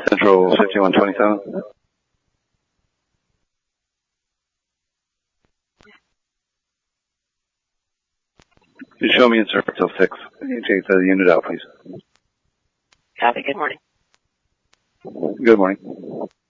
Central 5127. You show me in service till 6. You take the unit out, please. Copy. Good morning. Good morning.